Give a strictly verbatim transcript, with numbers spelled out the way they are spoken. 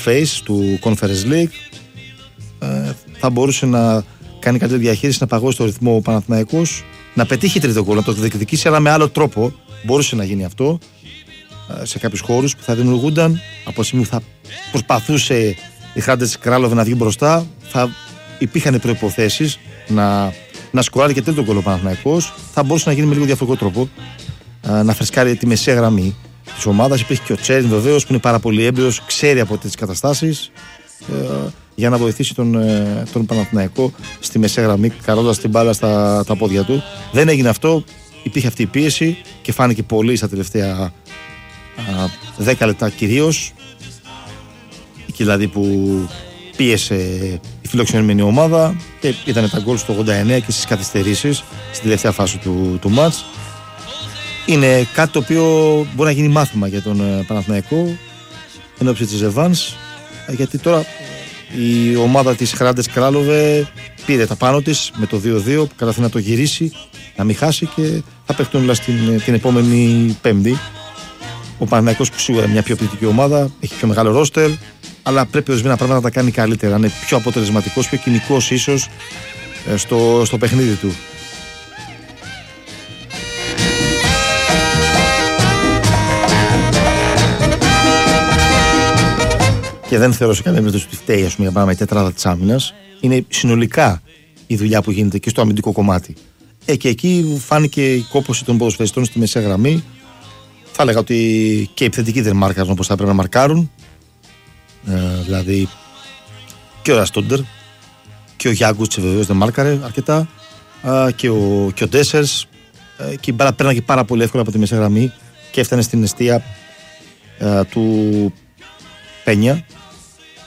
face του Conference League. Ε, θα μπορούσε να κάνει κάτι διαχείριση, να παγώσει το ρυθμό ο Παναθηναϊκός, να πετύχει τρίτο γκολ, να το διεκδικήσει, αλλά με άλλο τρόπο. Μπορούσε να γίνει αυτό ε, σε κάποιους χώρους που θα δημιουργούνταν. Από τη στιγμή που θα προσπαθούσε η Χράντες Κράλοβε να βγει μπροστά, θα υπήρχαν προϋποθέσεις να, να σκοράρει και τρίτο γκολ ο Παναθηναϊκός. Θα μπορούσε να γίνει με λίγο διαφορετικό τρόπο, ε, να φρεσκάρει τη μεσαία γραμμή της ομάδας. Υπήρχε και ο Τσέριν βεβαίως, που είναι πάρα πολύ έμπειρος, ξέρει από τις καταστάσεις, ε, για να βοηθήσει τον, ε, τον Παναθηναϊκό στη μεσαία γραμμή, καρώντας την μπάλα στα τα πόδια του. Δεν έγινε αυτό, υπήρχε αυτή η πίεση και φάνηκε πολύ στα τελευταία δέκα λεπτά κυρίως. Εκεί δηλαδή που πίεσε η φιλοξενημένη ομάδα και ήταν τα γκολ στο ογδόντα εννέα και στις καθυστερήσεις στην τελευταία φάση του, του μάτς. Είναι κάτι το οποίο μπορεί να γίνει μάθημα για τον ε, Παναθηναϊκό εν ώψη της Ρεβάνς, γιατί τώρα η ομάδα της Χράντες Κράλοβε πήρε τα πάνω της με το δύο δύο, που καταφέρει να το γυρίσει, να μην χάσει, και θα παιχτούν όλα στην, την επόμενη Πέμπτη. Ο Παναθηναϊκός, που σίγουρα είναι μια πιο ποιοτική ομάδα, έχει πιο μεγάλο ρόστερ, αλλά πρέπει ορισμένα πράγματα να τα κάνει καλύτερα, να είναι πιο αποτελεσματικός, πιο κοινικός ίσως στο, στο παιχνίδι του. Και δεν θεωρώ σε καμία περίπτωση ότι φταίει, ας πούμε, για πάμε η τετράδα της άμυνας. Είναι συνολικά η δουλειά που γίνεται και στο αμυντικό κομμάτι. Ε, και εκεί φάνηκε η κόπωση των ποδοσφαιριστών στη μεσαία γραμμή. Θα έλεγα ότι και οι επιθετικοί δεν μάρκαραν όπως θα έπρεπε να μαρκάρουν. Ε, δηλαδή και ο Ραστόντερ και ο Γιάγκουτς βεβαίως δεν μάρκαρε αρκετά. Ε, και ο, και ο Ντέσσερς. Ε, και η μπάλα πέρναγε πάρα πολύ εύκολα από τη μεσαία γραμμή και έφτανε στην εστία ε, του Πένια.